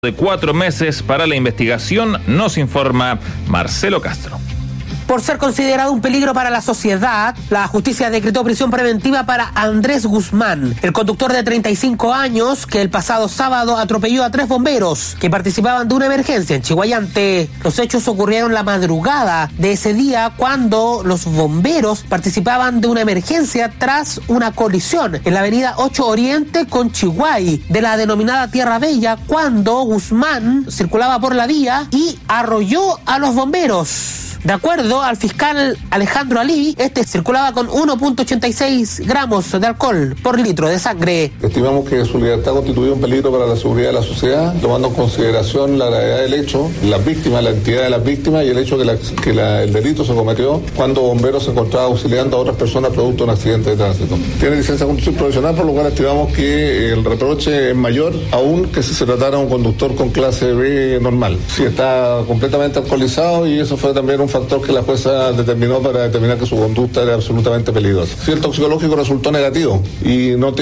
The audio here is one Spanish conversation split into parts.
de 4 meses para la investigación, nos informa Marcelo Castro. Por ser considerado un peligro para la sociedad, la justicia decretó prisión preventiva para Andrés Guzmán, el conductor de 35 años que el pasado sábado atropelló a 3 bomberos que participaban de una emergencia en Chiguayante. Los hechos ocurrieron la madrugada de ese día cuando los bomberos participaban de una emergencia tras una colisión en la avenida 8 Oriente con Chihuay de la denominada Tierra Bella, cuando Guzmán circulaba por la vía y arrolló a los bomberos. De acuerdo al fiscal Alejandro Alí, este circulaba con 1.86 gramos de alcohol por litro de sangre. Estimamos que su libertad constituye un peligro para la seguridad de la sociedad, tomando en consideración la gravedad del hecho, las víctimas, la entidad de las víctimas y el hecho que el delito se cometió cuando bomberos se encontraban auxiliando a otras personas producto de un accidente de tránsito. Tiene licencia de conducir profesional, por lo cual estimamos que el reproche es mayor aún que si se tratara de un conductor con clase B normal. Si está completamente alcoholizado, y eso fue también un factor que la jueza determinó para determinar que su conducta era absolutamente peligrosa. Si el toxicológico resultó negativo y no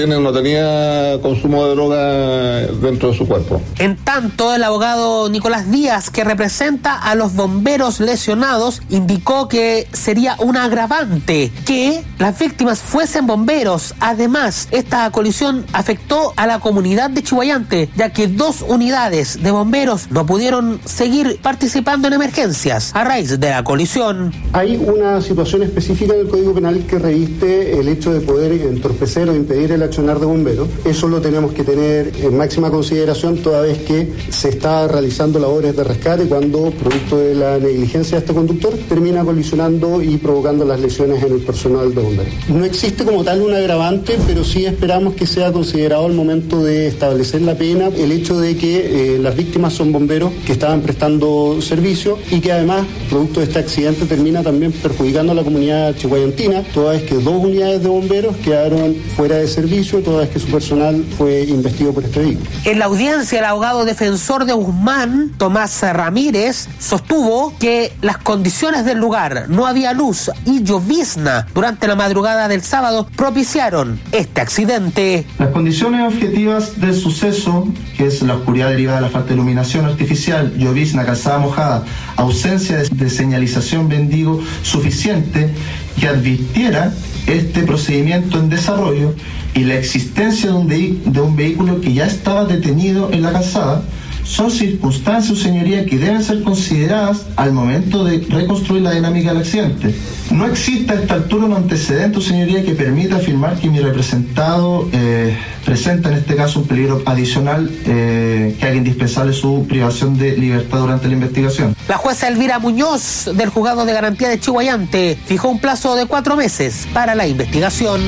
tenía consumo de droga dentro de su cuerpo. En tanto, el abogado Nicolás Díaz, que representa a los bomberos lesionados, indicó que sería un agravante que las víctimas fuesen bomberos. Además, esta colisión afectó a la comunidad de Chiguayante, ya que 2 unidades de bomberos no pudieron seguir participando en emergencias a raíz de la colisión. Hay una situación específica del Código Penal que reviste el hecho de poder entorpecer o impedir el accionar de bomberos. Eso lo tenemos que tener en máxima consideración toda vez que se está realizando labores de rescate cuando, producto de la negligencia de este conductor, termina colisionando y provocando las lesiones en el personal de bomberos. No existe como tal un agravante, pero sí esperamos que sea considerado al momento de establecer la pena el hecho de que las víctimas son bomberos que estaban prestando servicio y que además, producto de este accidente, termina también perjudicando a la comunidad chiguayantina, toda vez que 2 unidades de bomberos quedaron fuera de servicio, toda vez que su personal fue investido por este vehículo. En la audiencia, el abogado defensor de Guzmán, Tomás Ramírez, sostuvo que las condiciones del lugar, no había luz y llovizna durante la madrugada del sábado, propiciaron este accidente. Las condiciones objetivas del suceso, que es la oscuridad derivada de la falta de iluminación artificial, llovizna, calzada mojada, ausencia de señalización bendigo suficiente que advirtiera este procedimiento en desarrollo y la existencia de un vehículo que ya estaba detenido en la calzada, son circunstancias, señoría, que deben ser consideradas al momento de reconstruir la dinámica del accidente. No existe a esta altura un antecedente, señoría, que permita afirmar que mi representado presenta en este caso un peligro adicional que haga indispensable su privación de libertad durante la investigación. La jueza Elvira Muñoz, del Juzgado de Garantía de Chiguayante, fijó un plazo de 4 meses para la investigación.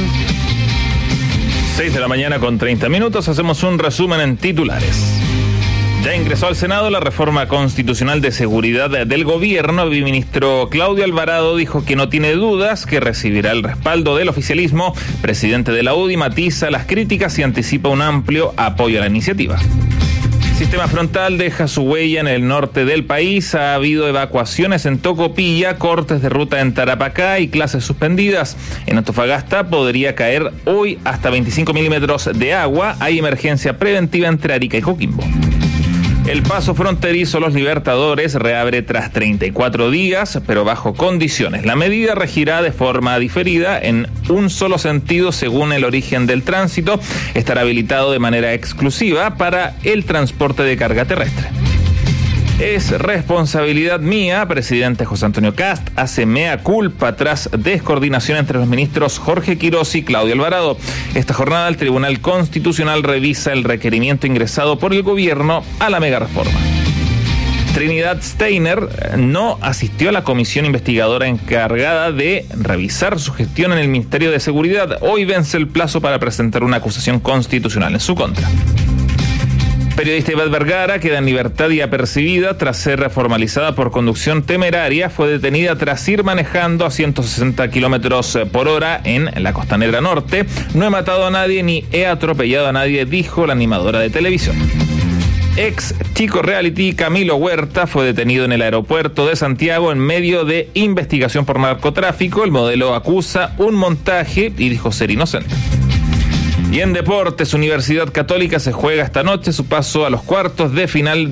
6 de la mañana con 30 minutos, hacemos un resumen en titulares. Ya ingresó al Senado la reforma constitucional de seguridad del gobierno. El ministro Claudio Alvarado dijo que no tiene dudas que recibirá el respaldo del oficialismo. Presidente de la UDI matiza las críticas y anticipa un amplio apoyo a la iniciativa. El sistema frontal deja su huella en el norte del país. Ha habido evacuaciones en Tocopilla, cortes de ruta en Tarapacá y clases suspendidas. En Antofagasta podría caer hoy hasta 25 milímetros de agua. Hay emergencia preventiva entre Arica y Coquimbo. El paso fronterizo Los Libertadores reabre tras 34 días, pero bajo condiciones. La medida regirá de forma diferida en un solo sentido según el origen del tránsito. Estará habilitado de manera exclusiva para el transporte de carga terrestre. Es responsabilidad mía, presidente José Antonio Kast hace mea culpa tras descoordinación entre los ministros Jorge Quirós y Claudio Alvarado. Esta jornada el Tribunal Constitucional revisa el requerimiento ingresado por el gobierno a la mega reforma. Trinidad Steiner no asistió a la comisión investigadora encargada de revisar su gestión en el Ministerio de Seguridad. Hoy vence el plazo para presentar una acusación constitucional en su contra. Periodista Ivette Vergara queda en libertad y apercibida tras ser formalizada por conducción temeraria. Fue detenida tras ir manejando a 160 kilómetros por hora en la Costanera Norte. No he matado a nadie ni he atropellado a nadie, dijo la animadora de televisión. Ex chico reality Camilo Huerta fue detenido en el aeropuerto de Santiago en medio de investigación por narcotráfico. El modelo acusa un montaje y dijo ser inocente. Y en deportes, Universidad Católica se juega esta noche su paso a los cuartos de final